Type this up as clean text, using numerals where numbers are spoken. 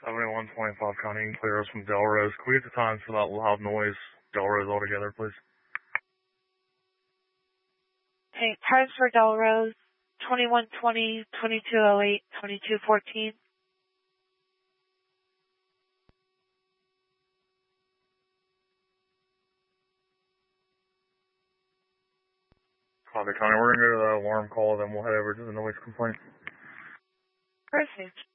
7125 Connie, clear us from Delrose. Can we get the times for that loud noise, Delrose altogether, please? Okay, times for Delrose, 2120, 2208, 2214. Copy, Connie. We're going to go to the alarm call, then we'll head over to the noise complaint. Perfect.